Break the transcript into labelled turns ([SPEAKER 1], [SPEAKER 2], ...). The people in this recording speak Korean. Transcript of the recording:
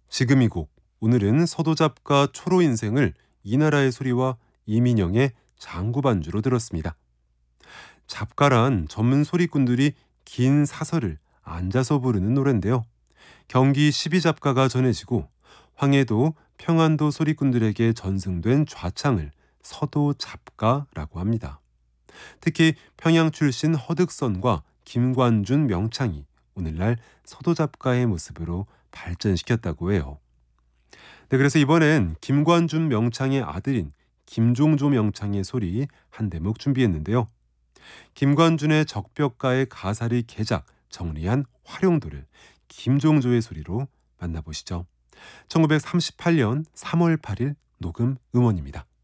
[SPEAKER 1] 지금 이 곡, 오늘은 서도잡가 초로 인생을 이나라의 소리와 이민영의 장구 반주로 들었습니다. 잡가란 전문 소리꾼들이 긴 사설을 앉아서 부르는 노래인데요. 경기 12잡가가 전해지고 황해도, 평안도 소리꾼들에게 전승된 좌창을 서도잡가라고 합니다. 특히 평양 출신 허득선과 김관준 명창이 오늘날 서도잡가의 모습으로 발전시켰다고 해요. 네, 그래서 이번엔 김관준 명창의 아들인 김종조 명창의 소리 한 대목 준비했는데요. 김관준의 적벽가의 가사를 개작, 정리한 활용도를 김종조의 소리로 만나보시죠. 1938년 3월 8일 녹음 음원입니다.